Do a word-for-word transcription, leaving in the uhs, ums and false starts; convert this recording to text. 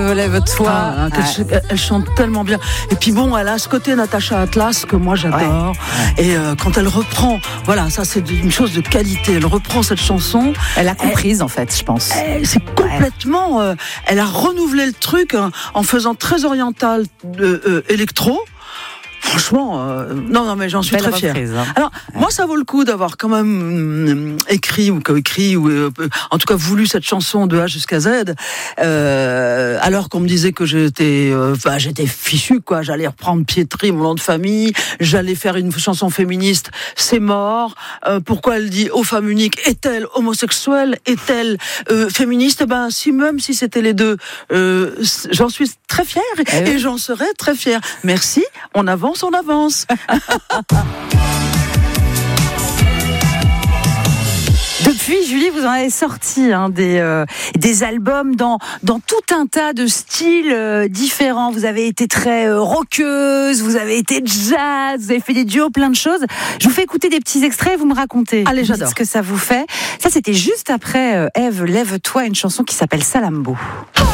Lève, lève-toi. Ah, hein, ouais. elle, elle chante tellement bien. Et puis bon, elle a ce côté Natacha Atlas que moi j'adore. Ouais. Et euh, quand elle reprend, voilà, ça c'est une chose de qualité. Elle reprend cette chanson. Elle a comprise elle, en fait, je pense. Elle, c'est complètement. Ouais. Euh, elle a renouvelé le truc hein, en faisant très oriental euh, euh, électro. Franchement, euh, non, non, mais j'en suis Belle très fière. Reprise, hein. Alors, ouais. moi, ça vaut le coup d'avoir quand même euh, écrit ou coécrit ou euh, en tout cas voulu cette chanson de A jusqu'à Z. Euh, alors qu'on me disait que j'étais, euh, enfin, j'étais fichue, quoi. J'allais reprendre Pietri, mon nom de famille. J'allais faire une chanson féministe. C'est mort. Euh, pourquoi elle dit aux femmes uniques? Est-elle homosexuelle? Est-elle euh, féministe? Ben, si même si c'était les deux, euh, j'en suis très fière et, et oui. j'en serais très fière. Merci. On avance. On avance. Depuis, Julie, vous en avez sorti hein, des, euh, des albums dans, dans tout un tas de styles euh, différents. Vous avez été très euh, rockeuse, vous avez été jazz, vous avez fait des duos, plein de choses. Je vous fais écouter des petits extraits, vous me racontez. Allez, j'adore. Ce que ça vous fait. Ça, c'était juste après euh, Ève, lève-toi, une chanson qui s'appelle Salambo.